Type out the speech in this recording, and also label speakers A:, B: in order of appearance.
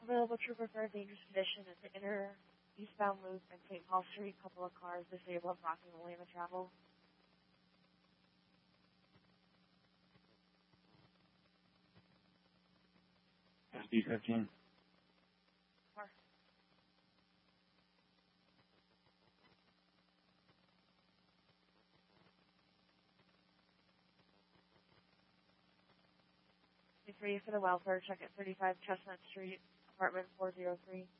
A: available trooper for a dangerous condition at the inner eastbound loop and St. Paul Street. Couple of cars disabled, blocking the lane of travel.
B: SD-15.
A: 3 for the welfare, check at 35 Chestnut Street, apartment 403.